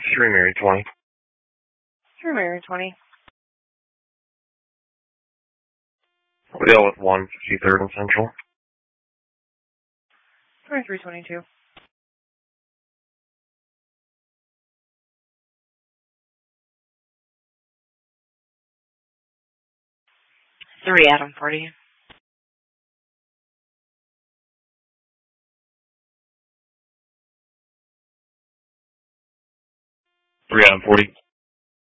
3 Mary 20. 3 Mary 20. We deal with 153rd and Central. 2322. 3 Adam 40. 3 Adam 40.